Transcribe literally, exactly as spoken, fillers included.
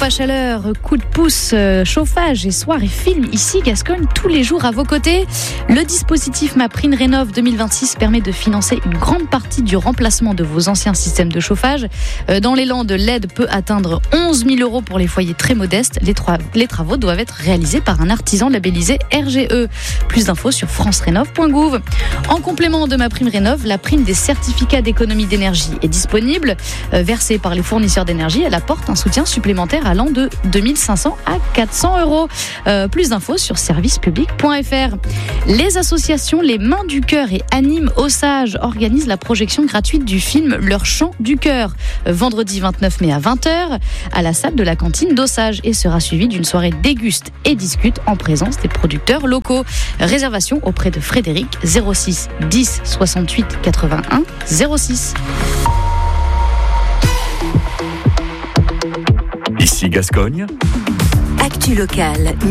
pompe à chaleur, coup de pouce, euh, chauffage et soir et film, ici Gascogne, tous les jours à vos côtés. Le dispositif MaPrimeRénov' deux mille vingt-six permet de financer une grande partie du remplacement de vos anciens systèmes de chauffage. Euh, dans les Landes, l'aide peut atteindre onze mille euros pour les foyers très modestes. Les, tra- les travaux doivent être réalisés par un artisan labellisé R G E. Plus d'infos sur france rénov point gouv. En complément de MaPrimeRénov', la prime des certificats d'économie d'énergie est disponible. Euh, versée par les fournisseurs d'énergie, elle apporte un soutien supplémentaire allant de deux mille cinq cents à quatre cents euros. Euh, plus d'infos sur service public point f r. Les associations Les Mains du Cœur et Anime Osage organisent la projection gratuite du film Leur chant du cœur, euh, vendredi vingt-neuf mai à vingt heures à la salle de la cantine d'Osage, et sera suivi d'une soirée déguste et discute en présence des producteurs locaux. Réservation auprès de Frédéric, zéro six dix soixante-huit quatre-vingt-un zéro six. Ici Gascogne. Actu locale.